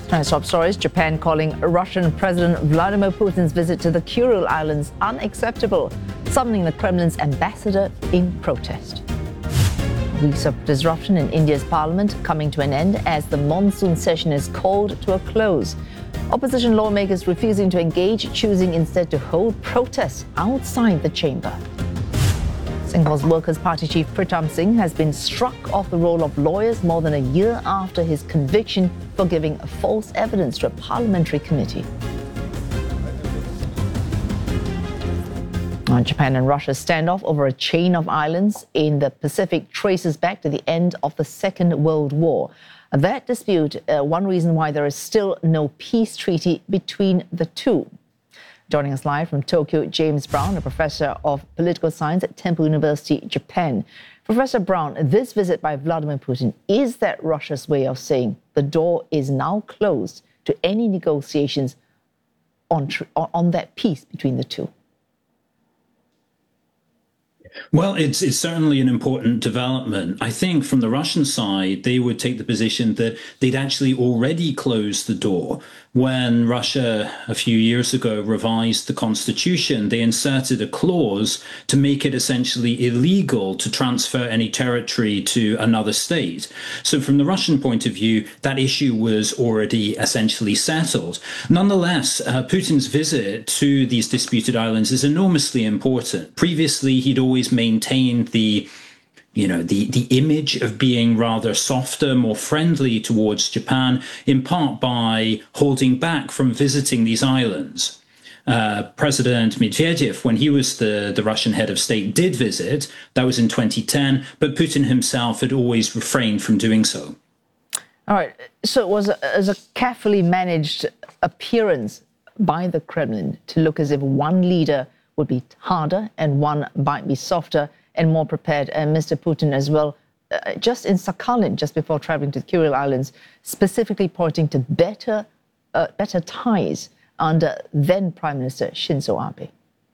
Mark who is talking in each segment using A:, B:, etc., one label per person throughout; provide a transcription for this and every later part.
A: Top stories: Japan calling Russian President Vladimir Putin's visit to the Kuril Islands unacceptable, summoning the Kremlin's ambassador in protest. Weeks of disruption in India's parliament coming to an end as the monsoon session is called to a close. Opposition lawmakers refusing to engage, choosing instead to hold protests outside the chamber. Singapore's Workers' Party chief Pritam Singh has been struck off the roll of lawyers more than a year after his conviction for giving false evidence to a parliamentary committee. Japan and Russia's standoff over a chain of islands in the Pacific traces back to the end of the Second World War. That dispute, one reason why there is still no peace treaty between the two. Joining us live from Tokyo, James Brown, a professor of political science at Temple University, Japan. Professor Brown, this visit by Vladimir Putin, is that Russia's way of saying the door is now closed to any negotiations on that peace between the two?
B: Well, it's certainly an important development. I think from the Russian side, they would take the position that they'd actually already closed the door. When Russia, a few years ago, revised the constitution, they inserted a clause to make it essentially illegal to transfer any territory to another state. So from the Russian point of view, that issue was already essentially settled. Nonetheless, Putin's visit to these disputed islands is enormously important. Previously, he'd always maintained the image of being rather softer, more friendly towards Japan, in part by holding back from visiting these islands. President Medvedev, when he was the Russian head of state, did visit. That was in 2010, but Putin himself had always refrained from doing so.
A: All right. So it was a carefully managed appearance by the Kremlin to look as if one leader would be harder and one might be softer and more prepared. And Mr. Putin as well, just in Sakhalin, just before traveling to the Kuril Islands, specifically pointing to better ties under then Prime Minister Shinzo Abe.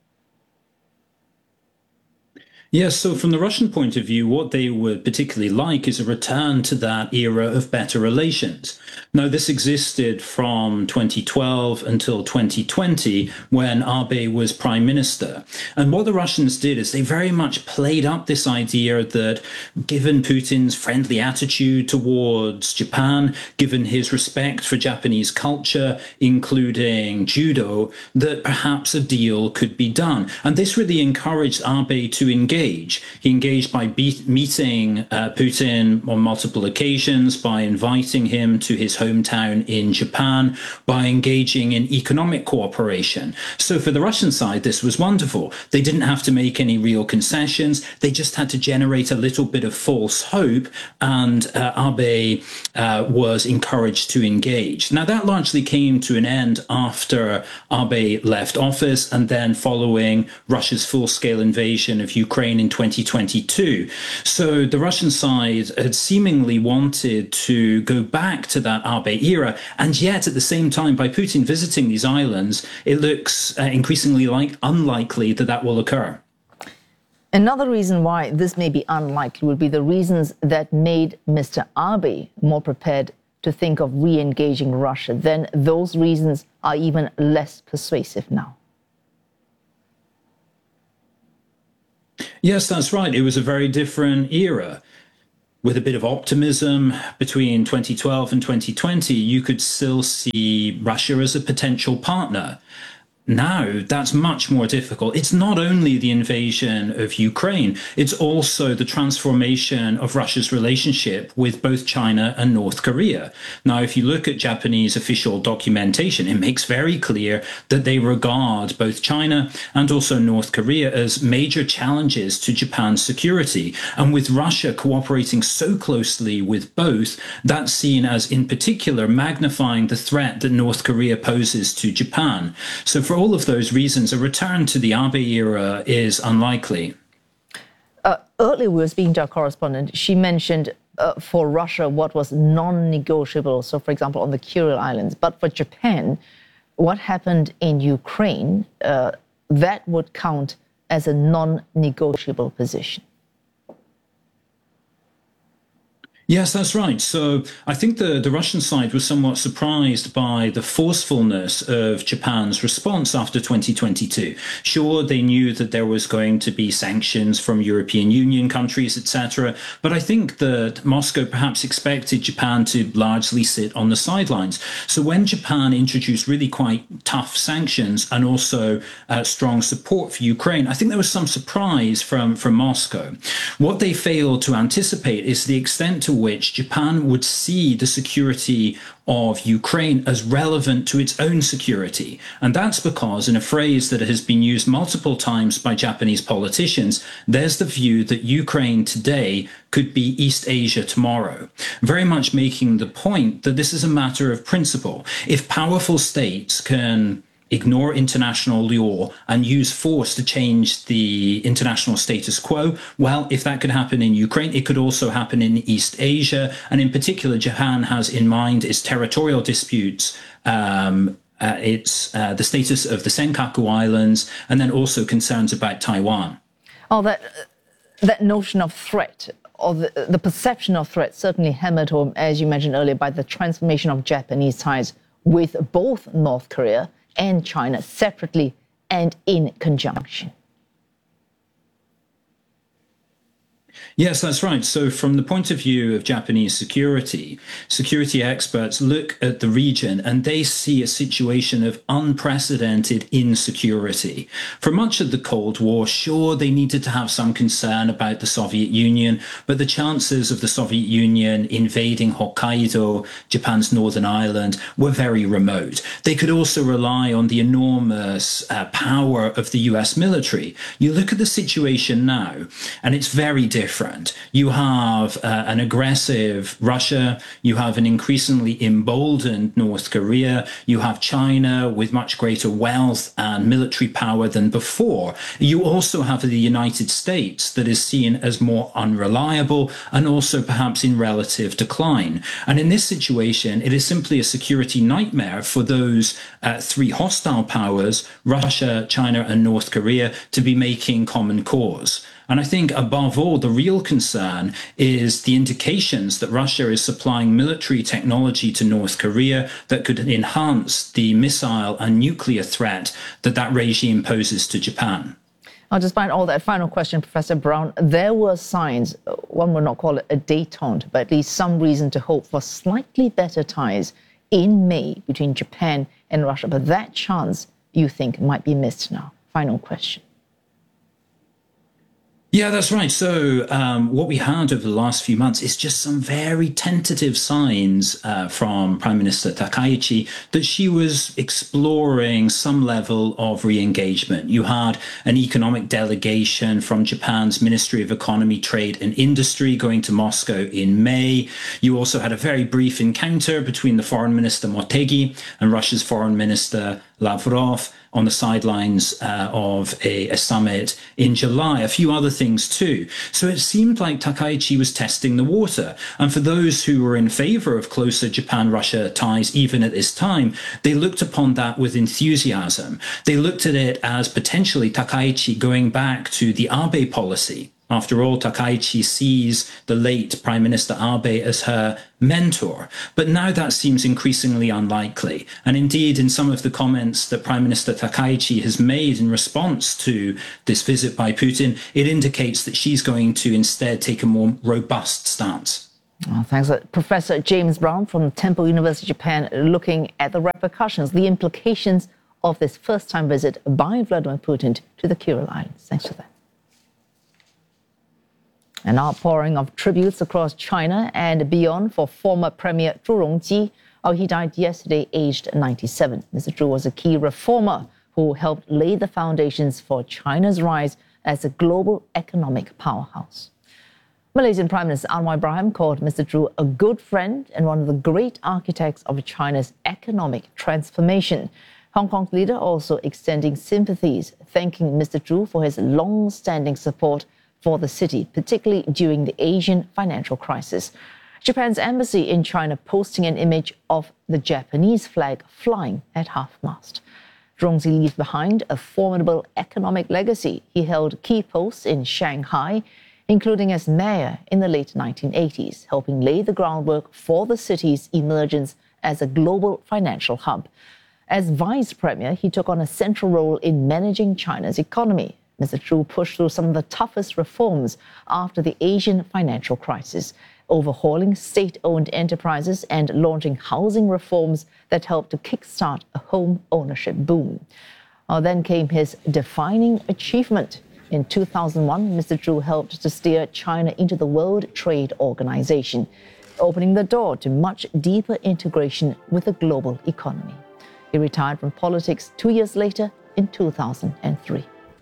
B: Yes, so from the Russian point of view, what they would particularly like is a return to that era of better relations. Now, this existed from 2012 until 2020, when Abe was prime minister. And what the Russians did is they very much played up this idea that given Putin's friendly attitude towards Japan, given his respect for Japanese culture, including judo, that perhaps a deal could be done. And this really encouraged Abe to engage. He engaged by meeting Putin on multiple occasions, by inviting him to his hometown in Japan, by engaging in economic cooperation. So for the Russian side, this was wonderful. They didn't have to make any real concessions. They just had to generate a little bit of false hope, and Abe was encouraged to engage. Now, that largely came to an end after Abe left office and then following Russia's full-scale invasion of Ukraine in 2022. So the Russian side had seemingly wanted to go back to that Abe era, and yet at the same time, by Putin visiting these islands, it looks increasingly unlikely that that will occur.
A: Another reason why this may be unlikely would be the reasons that made Mr. Abe more prepared to think of re-engaging Russia. Then those reasons are even less persuasive now.
B: Yes, that's right. It was a very different era. With a bit of optimism between 2012 and 2020, you could still see Russia as a potential partner. Now, that's much more difficult. It's not only the invasion of Ukraine, it's also the transformation of Russia's relationship with both China and North Korea. Now, if you look at Japanese official documentation, it makes very clear that they regard both China and also North Korea as major challenges to Japan's security. And with Russia cooperating so closely with both, that's seen as, in particular, magnifying the threat that North Korea poses to Japan. So for all of those reasons, a return to the Abe era is unlikely.
A: Earlier, we were speaking to our correspondent. She mentioned for Russia what was non-negotiable. So, for example, on the Kuril Islands. But for Japan, what happened in Ukraine, that would count as a non-negotiable position.
B: Yes, that's right. So I think the Russian side was somewhat surprised by the forcefulness of Japan's response after 2022. Sure, they knew that there was going to be sanctions from European Union countries, etc. But I think that Moscow perhaps expected Japan to largely sit on the sidelines. So when Japan introduced really quite tough sanctions and also strong support for Ukraine, I think there was some surprise from Moscow. What they failed to anticipate is the extent to which Japan would see the security of Ukraine as relevant to its own security. And that's because, in a phrase that has been used multiple times by Japanese politicians, there's the view that Ukraine today could be East Asia tomorrow, very much making the point that this is a matter of principle. If powerful states can ignore international law and use force to change the international status quo, well, if that could happen in Ukraine, it could also happen in East Asia. And in particular, Japan has in mind its territorial disputes, its the status of the Senkaku Islands, and then also concerns about Taiwan.
A: Oh, that notion of threat, or the perception of threat, certainly hammered home, as you mentioned earlier, by the transformation of Japanese ties with both North Korea and China separately and in conjunction.
B: Yes, that's right. So from the point of view of Japanese security experts look at the region and they see a situation of unprecedented insecurity. For much of the Cold War, sure, they needed to have some concern about the Soviet Union, but the chances of the Soviet Union invading Hokkaido, Japan's northern island, were very remote. They could also rely on the enormous power of the US military. You look at the situation now, and it's very different. You have an aggressive Russia, you have an increasingly emboldened North Korea, you have China with much greater wealth and military power than before. You also have the United States that is seen as more unreliable and also perhaps in relative decline. And in this situation, it is simply a security nightmare for those three hostile powers, Russia, China, and North Korea, to be making common cause. And I think, above all, the real concern is the indications that Russia is supplying military technology to North Korea that could enhance the missile and nuclear threat that regime poses to Japan.
A: Despite all that, final question, Professor Brown, there were signs, one would not call it a détente, but at least some reason to hope for slightly better ties in May between Japan and Russia. But that chance, you think, might be missed now. Final question.
B: Yeah, that's right. So what we had over the last few months is just some very tentative signs from Prime Minister Takaichi that she was exploring some level of re-engagement. You had an economic delegation from Japan's Ministry of Economy, Trade and Industry going to Moscow in May. You also had a very brief encounter between the Foreign Minister Motegi and Russia's Foreign Minister Lavrov on the sidelines of a summit in July, a few other things too. So it seemed like Takaichi was testing the water. And for those who were in favor of closer Japan-Russia ties, even at this time, they looked upon that with enthusiasm. They looked at it as potentially Takaichi going back to the Abe policy. After all, Takaichi sees the late Prime Minister Abe as her mentor. But now that seems increasingly unlikely. And indeed, in some of the comments that Prime Minister Takaichi has made in response to this visit by Putin, it indicates that she's going to instead take a more robust stance.
A: Oh, thanks. Professor James Brown from Temple University, Japan, looking at the repercussions, the implications of this first-time visit by Vladimir Putin to the Kuril Islands. Thanks for that. An outpouring of tributes across China and beyond for former Premier Zhu Rongji. He died yesterday, aged 97. Mr. Zhu was a key reformer who helped lay the foundations for China's rise as a global economic powerhouse. Malaysian Prime Minister Anwar Ibrahim called Mr. Zhu a good friend and one of the great architects of China's economic transformation. Hong Kong's leader also extending sympathies, thanking Mr. Zhu for his long-standing support for the city, particularly during the Asian financial crisis. Japan's embassy in China posting an image of the Japanese flag flying at half-mast. Zhongzi leaves behind a formidable economic legacy. He held key posts in Shanghai including as mayor in the late 1980s, helping lay the groundwork for the city's emergence as a global financial hub. As vice premier, he took on a central role in managing China's economy. Mr. Zhu pushed through some of the toughest reforms after the Asian financial crisis, overhauling state-owned enterprises and launching housing reforms that helped to kickstart a home ownership boom. Then came his defining achievement. In 2001, Mr. Zhu helped to steer China into the World Trade Organization, opening the door to much deeper integration with the global economy. He retired from politics 2 years later in 2003.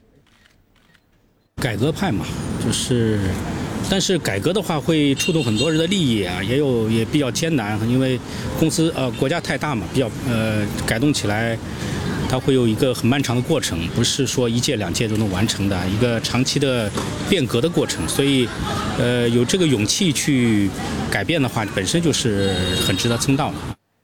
C: 改革派嘛，但是改革的话会触动很多人的利益啊，也比较艰难，因为国家太大嘛，改动起来，它会有一个很漫长的过程，不是说1届2届就能完成的一个长期的变革的过程，所以有这个勇气去改变的话，本身就是很值得称道的。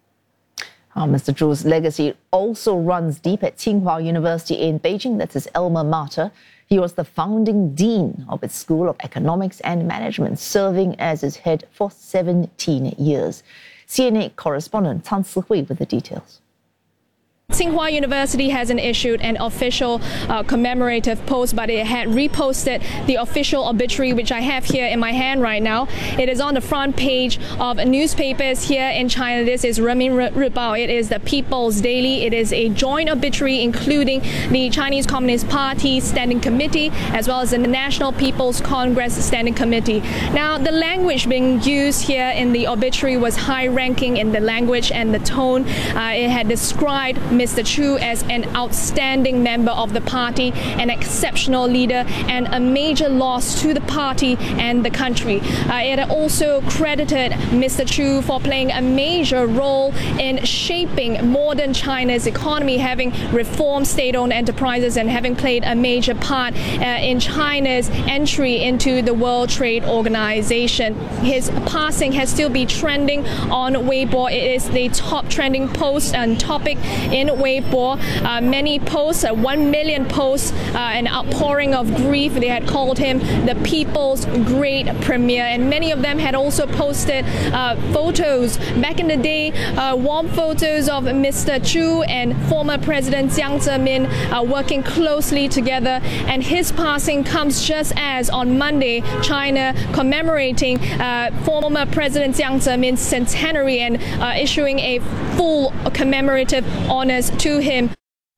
A: Mr. Zhu's legacy also runs deep at Tsinghua University in Beijing. That's his alma mater. He was the founding dean of its School of Economics and Management, serving as its head for 17 years. CNA correspondent Tan Si-hui with the details.
D: Tsinghua University hasn't issued an official commemorative post, but it had reposted the official obituary, which I have here in my hand right now. It is on the front page of newspapers here in China. This is Renmin Ribao. It is the People's Daily. It is a joint obituary including the Chinese Communist Party Standing Committee as well as the National People's Congress Standing Committee. Now, the language being used here in the obituary was high-ranking in the language and the tone. It had described Mr. Zhu as an outstanding member of the party, an exceptional leader, and a major loss to the party and the country. It also credited Mr. Zhu for playing a major role in shaping modern China's economy, having reformed state-owned enterprises and having played a major part in China's entry into the World Trade Organization. His passing has still been trending on Weibo. It is the top trending post and topic in Weibo. Many posts, 1 million posts, an outpouring of grief. They had called him the people's great premier, and many of them had also posted photos back in the day, warm photos of Mr. Zhu and former President Jiang Zemin working closely together. And his passing comes just as on Monday, China commemorating former President Jiang Zemin's centenary and issuing a full commemorative honors to him.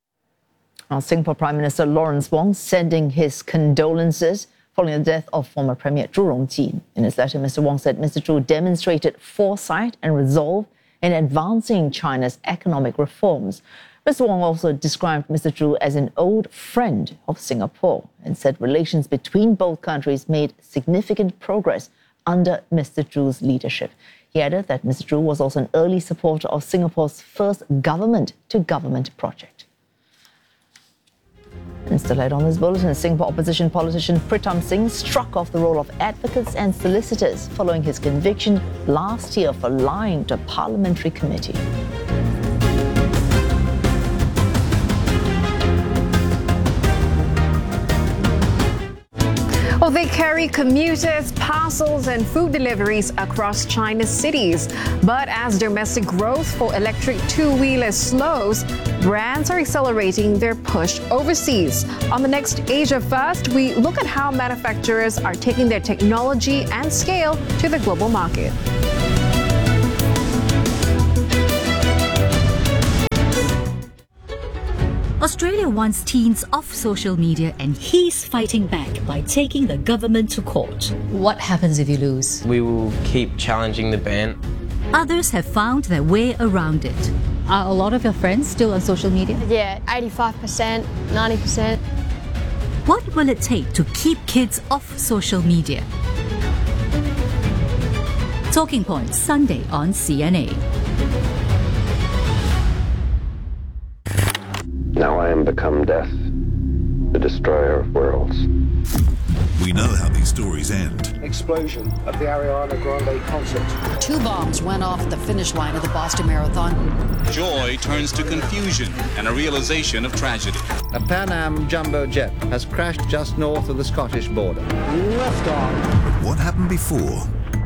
A: Singapore Prime Minister Lawrence Wong sending his condolences following the death of former Premier Zhu Rongji. In his letter, Mr. Wong said Mr. Zhu demonstrated foresight and resolve in advancing China's economic reforms. Mr. Wong also described Mr. Zhu as an old friend of Singapore and said relations between both countries made significant progress under Mr. Zhu's leadership. He added that Mr. Zhu was also an early supporter of Singapore's first government-to-government project. And still ahead on this bulletin, Singapore opposition politician Pritam Singh struck off the role of advocates and solicitors following his conviction last year for lying to a parliamentary committee.
E: Well, they carry commuters, parcels, and food deliveries across China's cities. But as domestic growth for electric two-wheelers slows, brands are accelerating their push overseas. On the next Asia First, we look at how manufacturers are taking their technology and scale to the global market.
F: Australia wants teens off social media, and he's fighting back by taking the government to court.
G: What happens if you lose?
H: We will keep challenging the ban.
F: Others have found their way around it.
G: Are a lot of your friends still on social media?
I: Yeah, 85%, 90%.
F: What will it take to keep kids off social media? Talking Points, Sunday on CNA.
J: Now I am become death, the destroyer of worlds. We know how these stories end.
K: Explosion at the Ariana Grande concert.
L: 2 bombs went off at the finish line of the Boston Marathon.
M: Joy turns to confusion and a realization of tragedy.
N: A Pan Am jumbo jet has crashed just north of the Scottish border.
K: Left on.
J: But what happened before?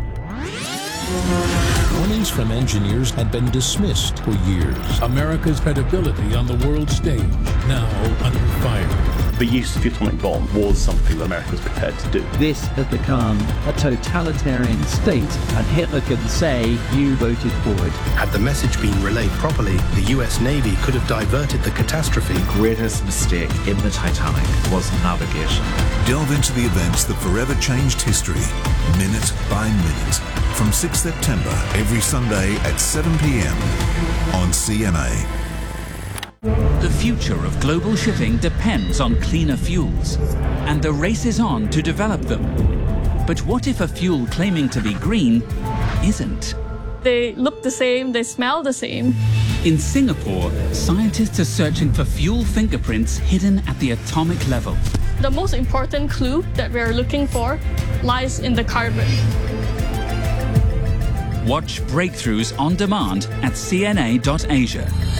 O: Warnings from engineers had been dismissed for years. America's credibility on the world stage now under fire.
P: The use of the atomic bomb was something that America was prepared to do.
Q: This has become a totalitarian state, and Hitler could say, you voted for it.
R: Had the message been relayed properly, the US Navy could have diverted the catastrophe.
S: The greatest mistake in the Titanic was navigation.
J: Delve into the events that forever changed history, minute by minute. From 6th September, every Sunday at 7 p.m. on CMA.
T: The future of global shipping depends on cleaner fuels, and the race is on to develop them. But what if a fuel claiming to be green isn't?
U: They look the same, they smell the same.
T: In Singapore, scientists are searching for fuel fingerprints hidden at the atomic level.
U: The most important clue that we're looking for lies in the carbon.
T: Watch Breakthroughs on demand at cna.asia.